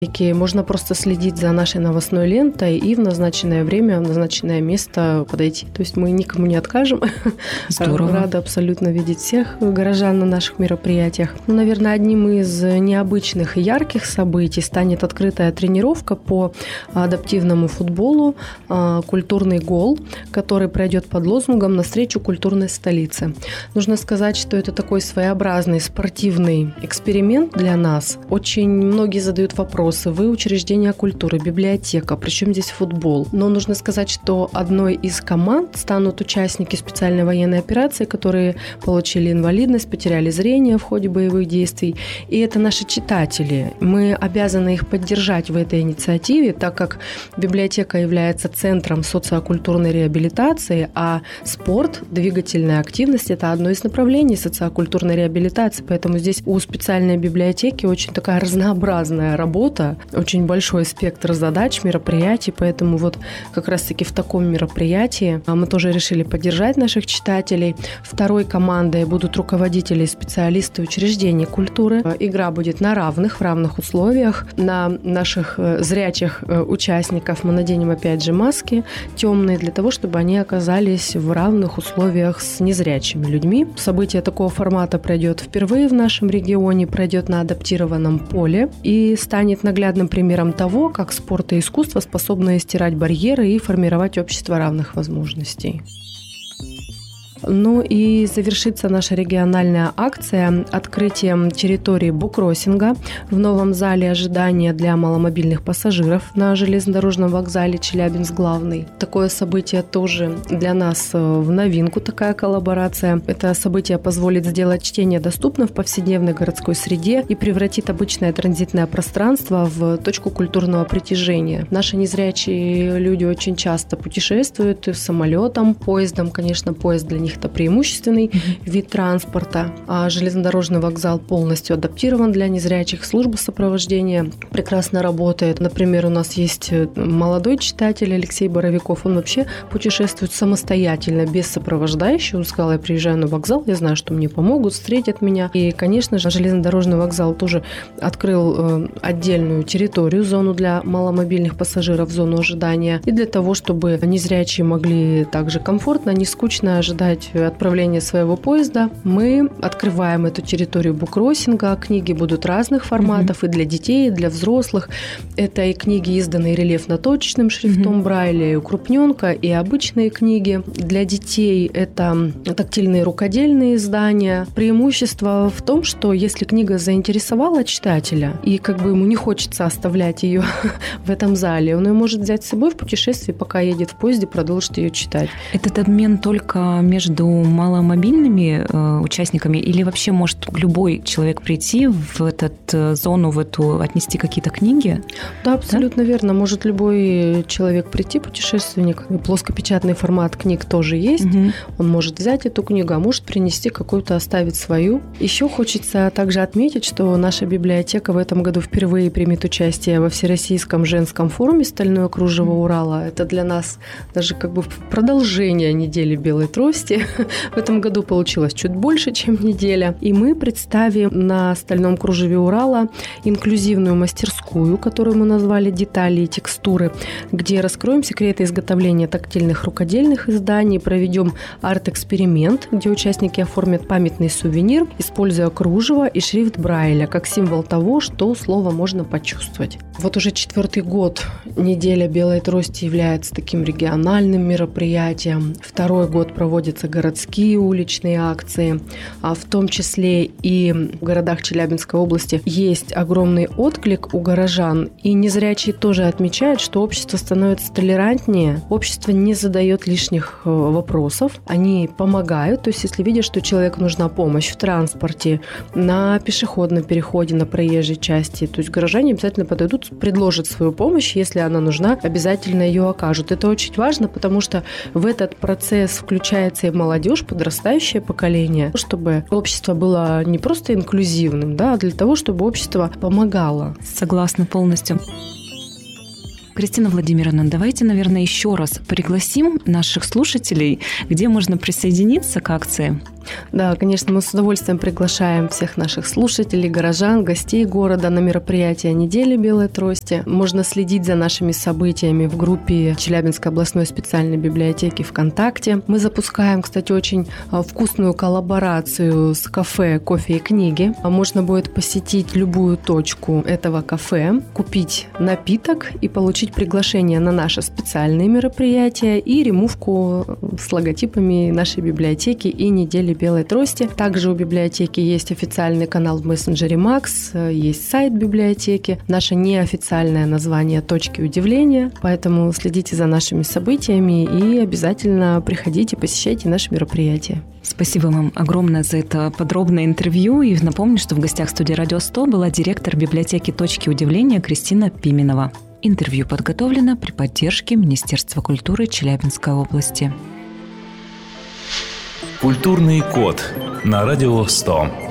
Можно просто следить за нашей новостной лентой и в назначенное время, в назначенное место подойти. То есть мы никому не откажем. Здорово. Рада абсолютно видеть всех горожан на наших мероприятиях. Наверное, одним из необычных и ярких событий станет открытая тренировка по адаптивному футболу «Культурный гол», который пройдет под лозунгом «Навстречу культурной столице». Нужно сказать, что это такой своеобразный спортивный эксперимент для нас. Очень многие задают вопрос: вы учреждения культуры, библиотека, причем здесь футбол. Но нужно сказать, что одной из команд станут участники специальной военной операции, которые получили инвалидность, потеряли зрение в ходе боевых действий. И это наши читатели. Мы обязаны их поддержать в этой инициативе, так как библиотека является центром социокультурной реабилитации, а спорт, двигательная активность – это одно из направлений социокультурной реабилитации. Поэтому здесь у специальной библиотеки очень такая разнообразная работа, очень большой спектр задач, мероприятий, поэтому вот как раз-таки в таком мероприятии мы тоже решили поддержать наших читателей. Второй командой будут руководители и специалисты учреждений культуры. Игра будет на равных, в равных условиях. На наших зрячих участников мы наденем опять же маски темные для того, чтобы они оказались в равных условиях с незрячими людьми. Событие такого формата пройдет впервые в нашем регионе, пройдет на адаптированном поле и станет наглядным примером того, как спорт и искусство способны стирать барьеры и формировать общество равных возможностей. Ну и завершится наша региональная акция открытием территории буккроссинга в новом зале ожидания для маломобильных пассажиров на железнодорожном вокзале Челябинск-Главный. Такое событие тоже для нас в новинку, такая коллаборация. Это событие позволит сделать чтение доступным в повседневной городской среде и превратит обычное транзитное пространство в точку культурного притяжения. Наши незрячие люди очень часто путешествуют самолетом, поездом. Конечно, поезд для них это преимущественный вид транспорта, а железнодорожный вокзал полностью адаптирован для незрячих. Служба сопровождения прекрасно работает. Например, у нас есть молодой читатель Алексей Боровиков. Он вообще путешествует самостоятельно, без сопровождающего. Он сказал: я приезжаю на вокзал, я знаю, что мне помогут, встретят меня. И, конечно же, железнодорожный вокзал тоже открыл отдельную территорию, зону для маломобильных пассажиров, зону ожидания. И для того, чтобы незрячие могли также комфортно, не скучно ожидать отправления своего поезда, мы открываем эту территорию буккроссинга. Книги будут разных форматов и для детей, и для взрослых. Это и книги, изданные рельефно-точечным шрифтом Брайля, и укрупненка, и обычные книги. Для детей это тактильные рукодельные издания. Преимущество в том, что если книга заинтересовала читателя, и как бы ему не хочется оставлять ее в этом зале, он ее может взять с собой в путешествии, пока едет в поезде, продолжит ее читать. Этот обмен только между маломобильными участниками или вообще может любой человек прийти в эту зону, в эту отнести какие-то книги? Да, абсолютно верно. Может любой человек прийти, путешественник. И плоскопечатный формат книг тоже есть. Он может взять эту книгу, а может принести какую-то, оставить свою. Еще хочется также отметить, что наша библиотека в этом году впервые примет участие во Всероссийском женском форуме «Стальное кружево Урала». Это для нас даже как бы продолжение недели белой трости. В этом году получилось чуть больше, чем неделя. И мы представим на «Стальном кружеве Урала» инклюзивную мастерскую, которую мы назвали «Детали и текстуры», где раскроем секреты изготовления тактильных рукодельных изданий, проведем арт-эксперимент, где участники оформят памятный сувенир, используя кружево и шрифт Брайля как символ того, что слово можно почувствовать. Вот уже 4-й год неделя белой трости является таким региональным мероприятием. 2-й год проводятся городские уличные акции, а в том числе и в городах Челябинской области есть огромный отклик у горожан, и незрячие тоже отмечают, что общество становится толерантнее, общество не задает лишних вопросов, они помогают, то есть если видят, что человеку нужна помощь в транспорте, на пешеходном переходе, на проезжей части, то есть горожане обязательно подойдут, предложат свою помощь, если она нужна, обязательно ее окажут. Это очень важно, потому что в этот процесс включается и молодежь, подрастающее поколение, чтобы общество было не просто инклюзивным, да, а для того, чтобы общество помогало. Согласна полностью. Кристина Владимировна, давайте, наверное, еще раз пригласим наших слушателей, где можно присоединиться к акции. Да, конечно, мы с удовольствием приглашаем всех наших слушателей, горожан, гостей города на мероприятие недели Белой Трости. Можно следить за нашими событиями в группе Челябинской областной специальной библиотеки ВКонтакте. Мы запускаем, кстати, очень вкусную коллаборацию с кафе «Кофе и книги». Можно будет посетить любую точку этого кафе, купить напиток и получить приглашение на наши специальные мероприятия и ремувку с логотипами нашей библиотеки и недели Белой Трости. Также у библиотеки есть официальный канал в мессенджере Макс, есть сайт библиотеки, наше неофициальное название «Точки удивления», поэтому следите за нашими событиями и обязательно приходите, посещайте наши мероприятия. Спасибо вам огромное за это подробное интервью. И напомню, что в гостях студии «Радио 100» была директор библиотеки «Точки удивления» Кристина Пименова. Интервью подготовлено при поддержке Министерства культуры Челябинской области. Культурный код на Радио 100.